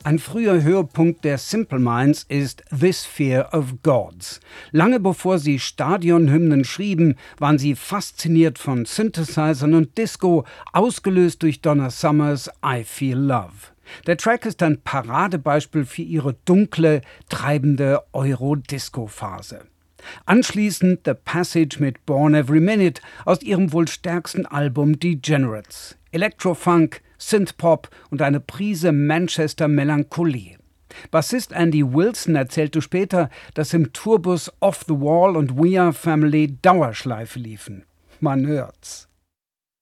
Ein früher Höhepunkt der Simple Minds ist This Fear of Gods. Lange bevor sie Stadionhymnen schrieben, waren sie fasziniert von Synthesizern und Disco, ausgelöst durch Donna Summers I Feel Love. Der Track ist ein Paradebeispiel für ihre dunkle, treibende Euro-Disco-Phase. Anschließend The Passage mit Born Every Minute aus ihrem wohl stärksten Album Degenerates. Electrofunk, Synthpop und eine Prise Manchester-Melancholie. Bassist Andy Wilson erzählte später, dass im Tourbus Off the Wall und We Are Family Dauerschleife liefen. Man hört's.